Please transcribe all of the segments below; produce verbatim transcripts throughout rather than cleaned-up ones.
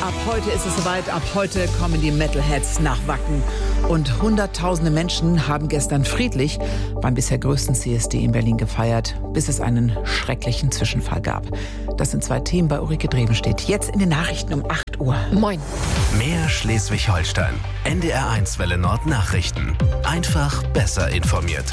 Ab heute ist es soweit, ab heute kommen die Metalheads nach Wacken. Und hunderttausende Menschen haben gestern friedlich beim bisher größten C S D in Berlin gefeiert, bis es einen schrecklichen Zwischenfall gab. Das sind zwei Themen bei Ulrike Drevenstedt. Jetzt in den Nachrichten um acht Uhr. Moin. Mehr Schleswig-Holstein. N D R eins Welle Nord Nachrichten. Einfach besser informiert.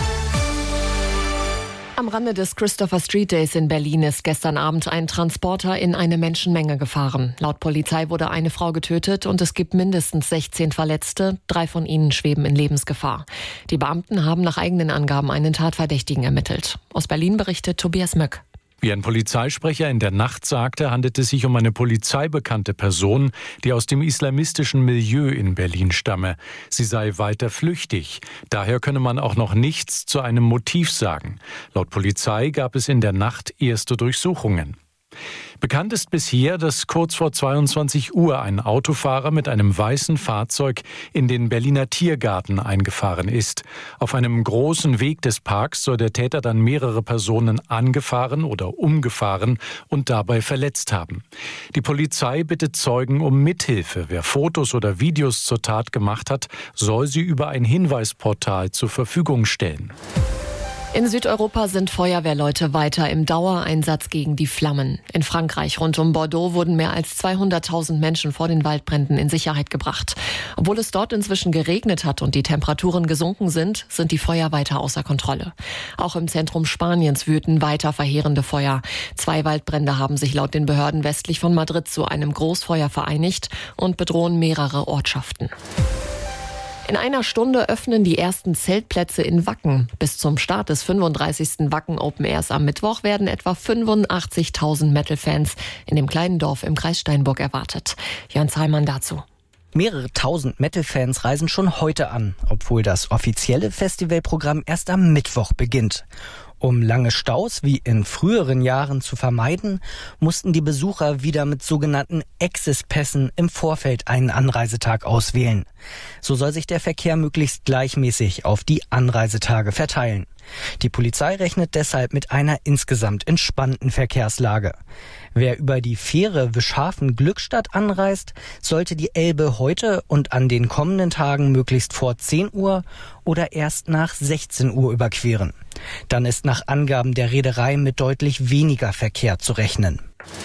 Am Rande des Christopher Street Days in Berlin ist gestern Abend ein Transporter in eine Menschenmenge gefahren. Laut Polizei wurde eine Frau getötet und es gibt mindestens sechzehn Verletzte. Drei von ihnen schweben in Lebensgefahr. Die Beamten haben nach eigenen Angaben einen Tatverdächtigen ermittelt. Aus Berlin berichtet Tobias Möck. Wie ein Polizeisprecher in der Nacht sagte, handelt es sich um eine polizeibekannte Person, die aus dem islamistischen Milieu in Berlin stamme. Sie sei weiter flüchtig. Daher könne man auch noch nichts zu einem Motiv sagen. Laut Polizei gab es in der Nacht erste Durchsuchungen. Bekannt ist bisher, dass kurz vor zweiundzwanzig Uhr ein Autofahrer mit einem weißen Fahrzeug in den Berliner Tiergarten eingefahren ist. Auf einem großen Weg des Parks soll der Täter dann mehrere Personen angefahren oder umgefahren und dabei verletzt haben. Die Polizei bittet Zeugen um Mithilfe. Wer Fotos oder Videos zur Tat gemacht hat, soll sie über ein Hinweisportal zur Verfügung stellen. In Südeuropa sind Feuerwehrleute weiter im Dauereinsatz gegen die Flammen. In Frankreich rund um Bordeaux wurden mehr als zweihunderttausend Menschen vor den Waldbränden in Sicherheit gebracht. Obwohl es dort inzwischen geregnet hat und die Temperaturen gesunken sind, sind die Feuer weiter außer Kontrolle. Auch im Zentrum Spaniens wüten weiter verheerende Feuer. Zwei Waldbrände haben sich laut den Behörden westlich von Madrid zu einem Großfeuer vereinigt und bedrohen mehrere Ortschaften. In einer Stunde öffnen die ersten Zeltplätze in Wacken. Bis zum Start des fünfunddreißigsten Wacken Open Airs am Mittwoch werden etwa fünfundachtzigtausend Metal-Fans in dem kleinen Dorf im Kreis Steinburg erwartet. Jörn Zallmann dazu. Mehrere tausend Metal-Fans reisen schon heute an, obwohl das offizielle Festivalprogramm erst am Mittwoch beginnt. Um lange Staus wie in früheren Jahren zu vermeiden, mussten die Besucher wieder mit sogenannten Access-Pässen im Vorfeld einen Anreisetag auswählen. So soll sich der Verkehr möglichst gleichmäßig auf die Anreisetage verteilen. Die Polizei rechnet deshalb mit einer insgesamt entspannten Verkehrslage. Wer über die Fähre Wischhafen-Glückstadt anreist, sollte die Elbe heute und an den kommenden Tagen möglichst vor zehn Uhr oder erst nach sechzehn Uhr überqueren. Dann ist nach Angaben der Reederei mit deutlich weniger Verkehr zu rechnen.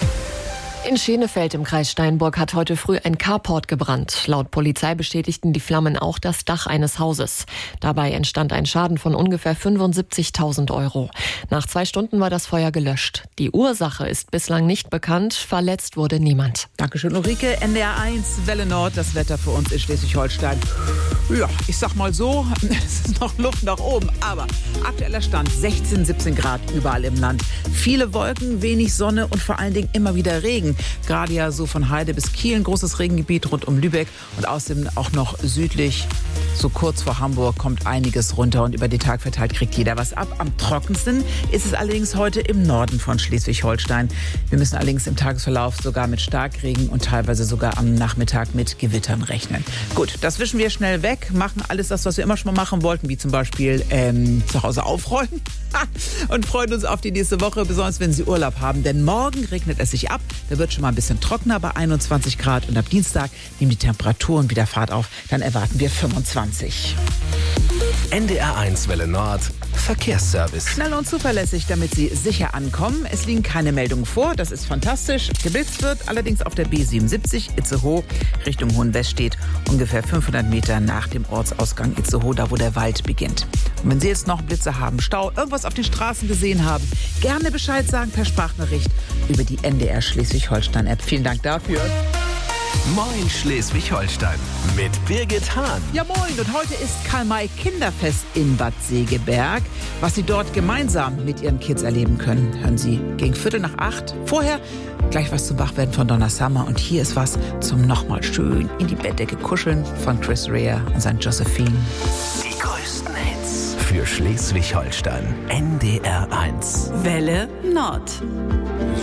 In Schenefeld im Kreis Steinburg hat heute früh ein Carport gebrannt. Laut Polizei bestätigten die Flammen auch das Dach eines Hauses. Dabei entstand ein Schaden von ungefähr fünfundsiebzigtausend Euro. Nach zwei Stunden war das Feuer gelöscht. Die Ursache ist bislang nicht bekannt. Verletzt wurde niemand. Dankeschön, Ulrike. N D R eins Welle Nord, das Wetter für uns in Schleswig-Holstein. Ja, ich sag mal so, es ist noch Luft nach oben. Aber aktueller Stand sechzehn, siebzehn Grad überall im Land. Viele Wolken, wenig Sonne und vor allen Dingen immer wieder Regen. Gerade ja so von Heide bis Kiel, ein großes Regengebiet rund um Lübeck und außerdem auch noch südlich, so kurz vor Hamburg, kommt einiges runter und über den Tag verteilt kriegt jeder was ab. Am trockensten ist es allerdings heute im Norden von Schleswig-Holstein. Wir müssen allerdings im Tagesverlauf sogar mit Starkregen und teilweise sogar am Nachmittag mit Gewittern rechnen. Gut, das wischen wir schnell weg, machen alles das, was wir immer schon mal machen wollten, wie zum Beispiel ähm, zu Hause aufräumen und freuen uns auf die nächste Woche, besonders wenn Sie Urlaub haben, denn morgen regnet es sich ab. Da wird schon mal ein bisschen trockener bei einundzwanzig Grad und ab Dienstag nehmen die Temperaturen wieder Fahrt auf. Dann erwarten wir fünfundzwanzig. N D R eins Welle Nord Verkehrsservice. Schnell und zuverlässig, damit Sie sicher ankommen. Es liegen keine Meldungen vor, das ist fantastisch. Geblitzt wird allerdings auf der B siebenundsiebzig Itzehoe Richtung Hohenwestedt, ungefähr fünfhundert Meter nach dem Ortsausgang Itzehoe, da wo der Wald beginnt. Und wenn Sie jetzt noch Blitze haben, Stau, irgendwas auf den Straßen gesehen haben, gerne Bescheid sagen per Sprachnachricht über die N D R Schleswig-Holstein-App. Vielen Dank dafür. Moin Schleswig-Holstein mit Birgit Hahn. Ja moin, und heute ist Karl-May-Kinderfest in Bad Segeberg. Was Sie dort gemeinsam mit Ihren Kids erleben können, hören Sie gegen Viertel nach acht. Vorher gleich was zum Wachwerden von Donna Summer. Und hier ist was zum nochmal schön in die Bettdecke kuscheln von Chris Rea und sein Josephine. Die größten Hits für Schleswig-Holstein. N D R eins Welle Nord.